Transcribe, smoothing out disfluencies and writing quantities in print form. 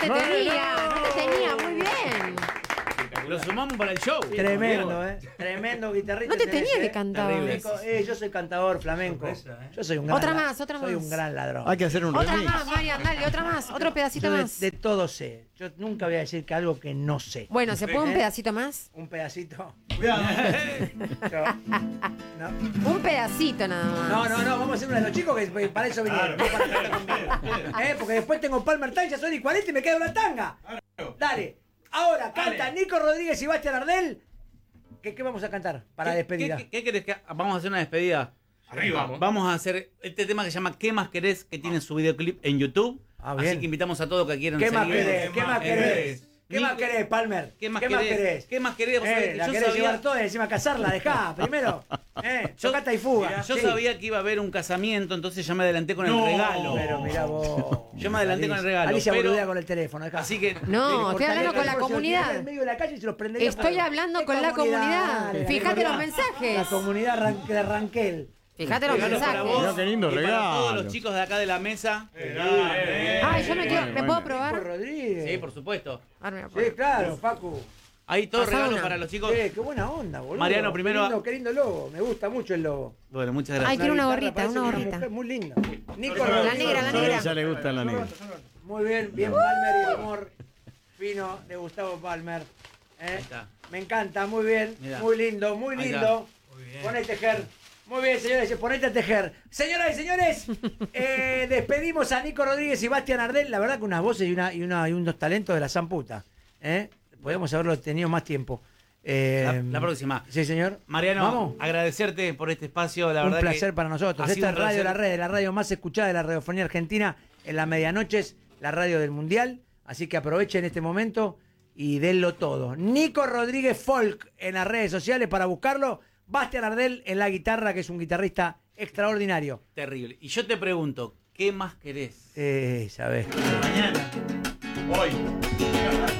te tenía, muy bien. Lo sumamos para el show. Tremendo, tremendo guitarrista. No te tenía que cantar. Yo soy cantador flamenco. Yo soy un gran Otra más. Soy un gran ladrón. Hay que hacer un Otra remix. más, Marian, dale, otra más. Otro pedacito Yo más. de todo sé. Yo nunca voy a decir que algo que no sé. Bueno, ¿se puede un pedacito más? Un pedacito. Cuidado. No. Un pedacito nada más. No, vamos a hacer uno de los chicos que para eso vinieron. No para cantar conmigo. Porque después tengo Palmer Time, ya son y 40 y me quedo la tanga. Dale. Ahora canta Nico Rodríguez y Bastián Ardel. ¿Qué vamos a cantar para despedida? ¿Qué querés que vamos a hacer una despedida? Arriba. Vamos a hacer este tema que se llama ¿Qué más querés? Que tiene su videoclip en YouTube. Bien. Así que invitamos a todos que quieran ¿Qué más seguir. querés? ¿Qué más querés? ¿Qué más querés, Palmer? ¿Qué más querés? ¿Qué más querés? Vos sabés que La yo querés sabía- llevar toda y encima casarla, dejá, primero. Chocata y fuga. Yo Sí. sabía que iba a haber un casamiento, entonces ya me adelanté con el regalo. Pero mirá vos. Yo me adelanté con el regalo. Alicia pero- boludea con el teléfono, dejá. Así que No, estoy hablando con la comunidad. En medio de la calle y se los prendería. Estoy hablando con la comunidad. Fíjate los mensajes. La comunidad de Ranquel. Fíjate los regalo para mensajes. vos Mirá qué lindo y para regalo. todos los chicos de acá de la mesa. Ay, yo me quiero. ¿Me puedo Nico probar? Rodríguez. Sí, por supuesto. Ahora me voy a Sí, probar. claro, Facu. Hay todo Pasá regalo una. para los chicos. Qué buena onda, boludo. Mariano, primero- Qué lindo logo. Me gusta mucho el logo. Bueno, muchas Ay, gracias. quiero una guitarra, gorrita, parece una una gorrita. mujer muy linda. Nico La Rodríguez. negra, la A negra. ella le gusta la negra. Muy bien, bien Palmer y el humor fino de Gustavo Palmer. está. Me encanta, muy bien, Mirá. muy lindo, muy Ahí lindo. está. Muy bien. Ponete a tejer. Muy bien, señores, ponete a tejer. Señoras y señores, despedimos a Nico Rodríguez y Bastián Ardel. La verdad que unas voces y unos talentos de la zamputa. Podríamos haberlo tenido más tiempo. La próxima. Sí, señor. Mariano, Vamos. agradecerte por este espacio. La Un verdad placer que para nosotros. ha sido Esta es un Radio placer. La Red, la radio más escuchada de la radiofonía argentina en las medianoches, la radio del Mundial. Así que aprovechen este momento y denlo todo. Nico Rodríguez Folk en las redes sociales para buscarlo. Bastián Ardel en la guitarra, que es un guitarrista extraordinario. Terrible. Y yo te pregunto, ¿qué más querés? Sabés. Mañana. Hoy.